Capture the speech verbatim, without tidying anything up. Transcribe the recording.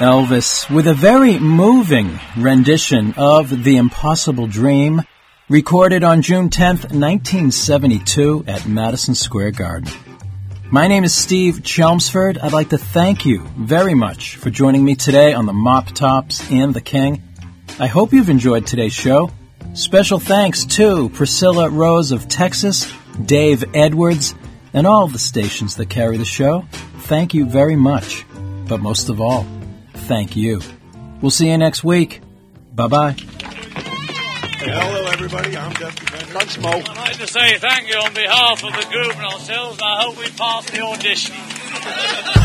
Elvis with a very moving rendition of The Impossible Dream, recorded on June tenth, nineteen seventy-two at Madison Square Garden. My name is Steve Chelmsford. I'd like to thank you very much for joining me today on the Mop Tops and the King. I hope you've enjoyed today's show. Special thanks to Priscilla Rose of Texas, Dave Edwards, and all the stations that carry the show. Thank you very much. But most of all, thank you. We'll see you next week. Bye-bye. Hello, everybody. I'm Dusty Bender. Thanks, Mo. I'd like to say thank you on behalf of the group and ourselves, and I hope we pass the audition.